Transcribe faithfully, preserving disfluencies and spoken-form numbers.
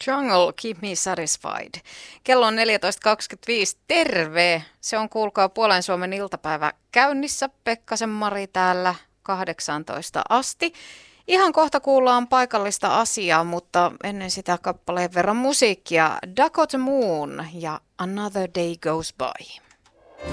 Jungle, Keep Me Satisfied. Kello on neljätoista kaksikymmentäviisi. Terve! Se on kuulkaa Puolen Suomen iltapäivä käynnissä. Pekkasen Mari täällä kahdeksantoista asti. Ihan kohta kuullaan paikallista asiaa, mutta ennen sitä kappaleen verran musiikkia. Dakota Moon ja Another Day Goes By.